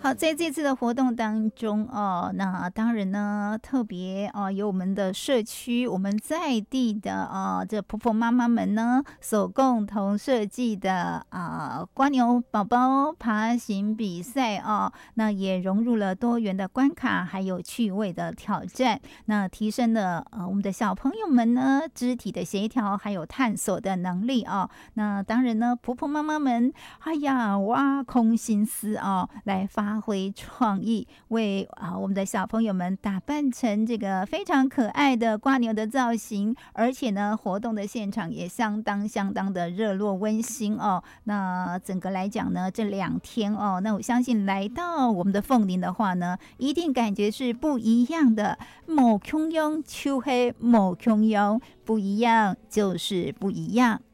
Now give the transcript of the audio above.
好，在这次的活动当中那当然呢，特别有我们的社区，我们在地的这婆婆妈妈们呢所共同设计的瓜牛宝宝爬行比赛那也融入了多元的关卡，还有趣味的挑战，那提升了我们的小朋友们呢肢体的协调，还有探索的能力那当然呢，婆婆妈妈们挖空心思来发挥创意，为我们的小朋友们打扮成这个非常可爱的瓜牛的造型，而且呢，活动的现场也相当的热络温馨那整个来讲呢，这2天那我相信来到我们的凤林的话呢，一定感觉是不一样的。某汹涌，秋黑某汹涌，不一样就是不一样。